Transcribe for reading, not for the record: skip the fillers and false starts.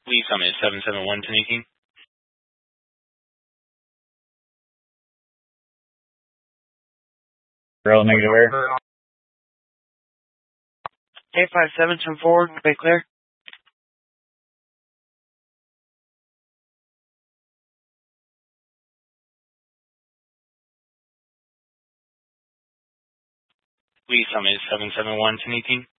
Lead Summit 771 1018. Roll negative air. 857, turn forward, bay clear. Lead Summit 771 1018.